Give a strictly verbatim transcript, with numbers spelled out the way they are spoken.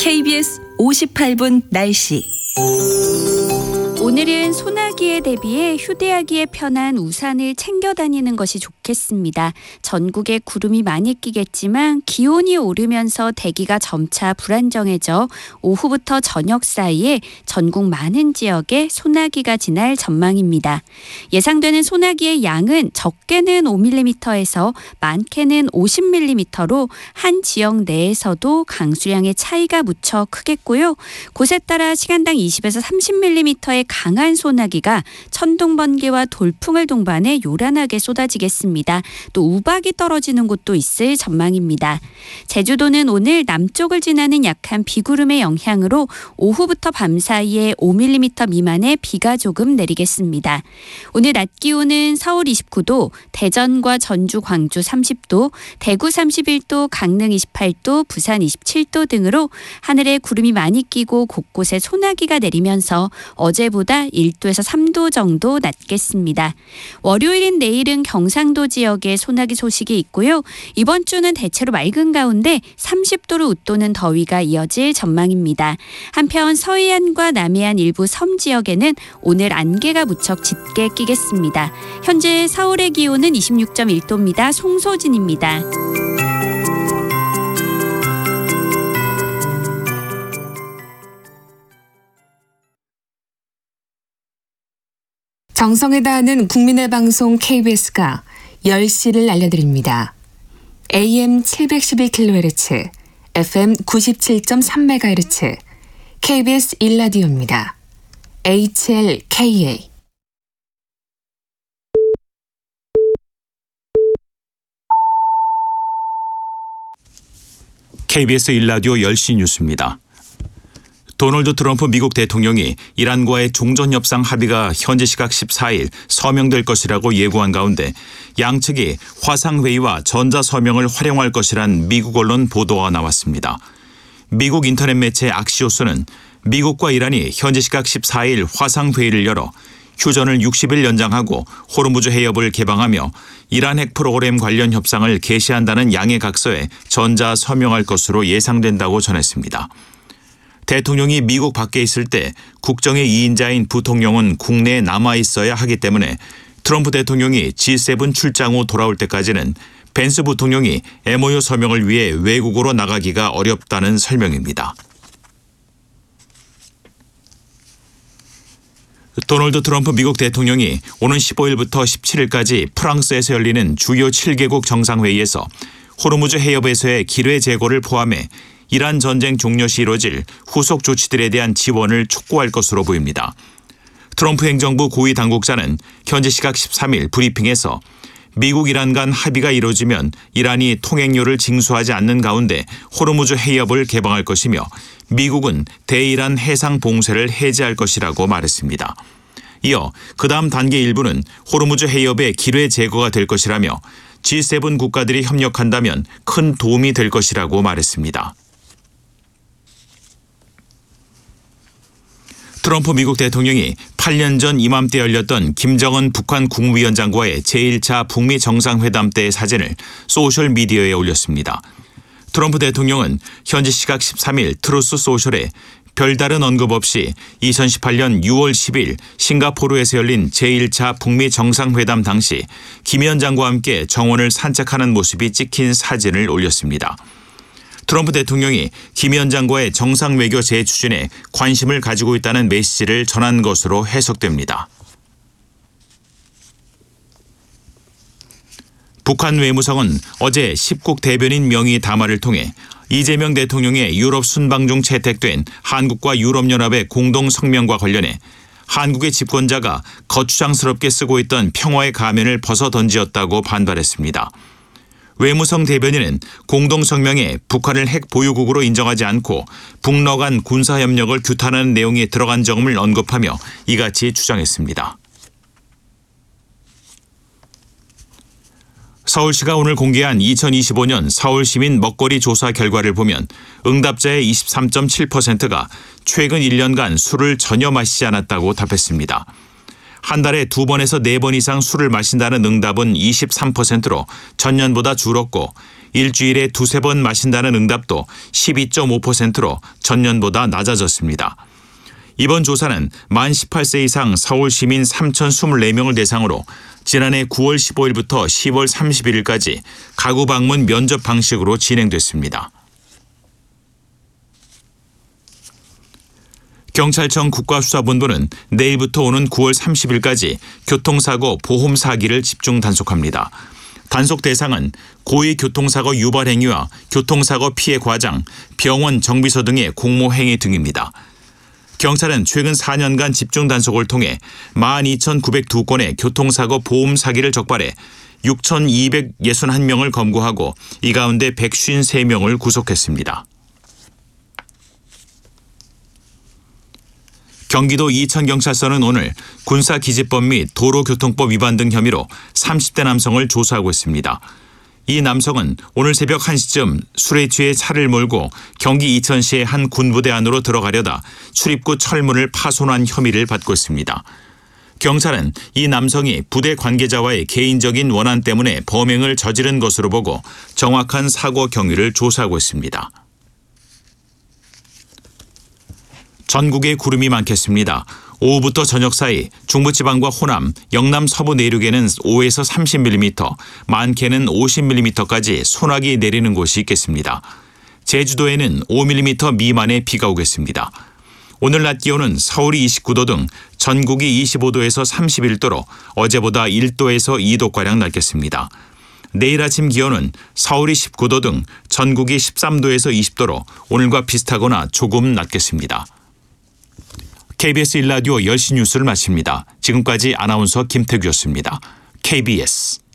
케이비에스 오십팔 분 날씨. 오늘은 소나기에 대비해 휴대하기에 편한 우산을 챙겨 다니는 것이 좋겠습니다. 전국에 구름이 많이 끼겠지만 기온이 오르면서 대기가 점차 불안정해져 오후부터 저녁 사이에 전국 많은 지역에 소나기가 지날 전망입니다. 예상되는 소나기의 양은 적게는 오 밀리미터에서 많게는 오십 밀리미터로 한 지역 내에서도 강수량의 차이가 무척 크겠고요. 곳에 따라 시간당 이십에서 삼십 밀리미터의 강한 소나기가 천둥, 번개와 돌풍을 동반해 요란하게 쏟아지겠습니다. 또 우박이 떨어지는 곳도 있을 전망입니다. 제주도는 오늘 남쪽을 지나는 약한 비구름의 영향으로 오후부터 밤 사이에 오 밀리미터 미만의 비가 조금 내리겠습니다. 오늘 낮 기온은 서울 이십구 도, 대전과 전주, 광주 삼십 도, 대구 삼십일 도, 강릉 이십팔 도, 부산 이십칠 도 등으로 하늘에 구름이 많이 끼고 곳곳에 소나기가 내리면서 어제보다 일 도에서 삼 도 정도 낮겠습니다. 월요일인 내일은 경상도 지역에 소나기 소식이 있고요. 이번 주는 대체로 맑은 가운데 삼십 도를 웃도는 더위가 이어질 전망입니다. 한편 서해안과 남해안 일부 섬 지역에는 오늘 안개가 무척 짙게 끼겠습니다. 현재 서울의 기온은 이십육 점 일 도입니다. 송소진입니다. 정성을 다하는 국민의 방송 케이비에스가 열 시를 알려드립니다. 에이엠 칠백십일 킬로헤르츠, 에프엠 구십칠 점 삼 메가헤르츠, 케이비에스 일 라디오입니다. 에이치엘케이에이. 케이비에스 일 라디오 열 시 뉴스입니다. 도널드 트럼프 미국 대통령이 이란과의 종전협상 합의가 현지 시각 십사 일 서명될 것이라고 예고한 가운데 양측이 화상회의와 전자서명을 활용할 것이란 미국 언론 보도가 나왔습니다. 미국 인터넷 매체 악시오스는 미국과 이란이 현지 시각 십사 일 화상회의를 열어 휴전을 육십 일 연장하고 호르무즈 해협을 개방하며 이란 핵 프로그램 관련 협상을 개시한다는 양해 각서에 전자서명할 것으로 예상된다고 전했습니다. 대통령이 미국 밖에 있을 때 국정의 이인자인 부통령은 국내에 남아 있어야 하기 때문에 트럼프 대통령이 지 세븐 출장 후 돌아올 때까지는 벤스 부통령이 엠오유 서명을 위해 외국으로 나가기가 어렵다는 설명입니다. 도널드 트럼프 미국 대통령이 오는 십오 일부터 십칠 일까지 프랑스에서 열리는 주요 칠 개국 정상회의에서 호르무즈 해협에서의 기뢰 제거를 포함해 이란 전쟁 종료 시 이뤄질 후속 조치들에 대한 지원을 촉구할 것으로 보입니다. 트럼프 행정부 고위 당국자는 현지 시각 십삼 일 브리핑에서 미국 이란 간 합의가 이루어지면 이란이 통행료를 징수하지 않는 가운데 호르무즈 해협을 개방할 것이며 미국은 대이란 해상 봉쇄를 해제할 것이라고 말했습니다. 이어 그 다음 단계 일부는 호르무즈 해협의 기뢰 제거가 될 것이라며 지 세븐 국가들이 협력한다면 큰 도움이 될 것이라고 말했습니다. 트럼프 미국 대통령이 팔 년 전 이맘때 열렸던 김정은 북한 국무위원장과의 제일 차 북미 정상회담 때의 사진을 소셜미디어에 올렸습니다. 트럼프 대통령은 현지 시각 십삼 일 트루스 소셜에 별다른 언급 없이 이천십팔 년 유월 십일 싱가포르에서 열린 제일 차 북미 정상회담 당시 김 위원장과 함께 정원을 산책하는 모습이 찍힌 사진을 올렸습니다. 트럼프 대통령이 김 위원장과의 정상 외교 재추진에 관심을 가지고 있다는 메시지를 전한 것으로 해석됩니다. 북한 외무성은 어제 십국 대변인 명의 담화를 통해 이재명 대통령의 유럽 순방 중 채택된 한국과 유럽연합의 공동 성명과 관련해 한국의 집권자가 거추장스럽게 쓰고 있던 평화의 가면을 벗어던지었다고 반발했습니다. 외무성 대변인은 공동성명에 북한을 핵 보유국으로 인정하지 않고 북러 간 군사협력을 규탄하는 내용이 들어간 점을 언급하며 이같이 주장했습니다. 서울시가 오늘 공개한 이천이십오 년 서울시민 먹거리 조사 결과를 보면 응답자의 이십삼 점 칠 퍼센트가 최근 일 년간 술을 전혀 마시지 않았다고 답했습니다. 한 달에 두 번에서 네 번 이상 술을 마신다는 응답은 이십삼 퍼센트로 전년보다 줄었고 일주일에 두세 번 마신다는 응답도 십이 점 오 퍼센트로 전년보다 낮아졌습니다. 이번 조사는 만 열여덟 세 이상 서울 시민 삼천이십사 명을 대상으로 지난해 구월 십오일부터 시월 삼십일일까지 가구 방문 면접 방식으로 진행됐습니다. 경찰청 국가수사본부는 내일부터 오는 구월 삼십일까지 교통사고 보험 사기를 집중 단속합니다. 단속 대상은 고의 교통사고 유발 행위와 교통사고 피해 과장, 병원 정비소 등의 공모 행위 등입니다. 경찰은 최근 사 년간 집중 단속을 통해 만 이천구백이 건의 교통사고 보험 사기를 적발해 육천이백육십일 명을 검거하고 이 가운데 백오십삼 명을 구속했습니다. 경기도 이천경찰서는 오늘 군사기지법 및 도로교통법 위반 등 혐의로 삼십 대 남성을 조사하고 있습니다. 이 남성은 오늘 새벽 한 시쯤 술에 취해 차를 몰고 경기 이천시의 한 군부대 안으로 들어가려다 출입구 철문을 파손한 혐의를 받고 있습니다. 경찰은 이 남성이 부대 관계자와의 개인적인 원한 때문에 범행을 저지른 것으로 보고 정확한 사고 경위를 조사하고 있습니다. 전국에 구름이 많겠습니다. 오후부터 저녁 사이 중부지방과 호남, 영남 서부 내륙에는 오에서 삼십 밀리미터, 많게는 오십 밀리미터까지 소나기 내리는 곳이 있겠습니다. 제주도에는 오 밀리미터 미만의 비가 오겠습니다. 오늘 낮 기온은 서울이 이십구 도 등 전국이 이십오 도에서 삼십일 도로 어제보다 일 도에서 이 도가량 낮겠습니다. 내일 아침 기온은 서울이 십구 도 등 전국이 십삼 도에서 이십 도로 오늘과 비슷하거나 조금 낮겠습니다. 케이비에스 일 라디오 열 시 뉴스를 마칩니다. 지금까지 아나운서 김태규였습니다. 케이비에스